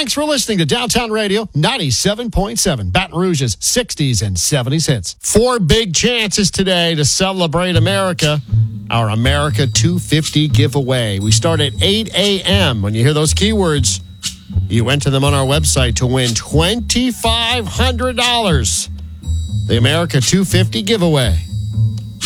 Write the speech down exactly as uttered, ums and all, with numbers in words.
Thanks for listening to Downtown Radio ninety-seven point seven, Baton Rouge's sixties and seventies hits. Four big chances today to celebrate America. Our America two fifty giveaway. We start at eight a.m. When you hear those keywords, you enter them on our website to win two thousand five hundred dollars. The America two fifty giveaway.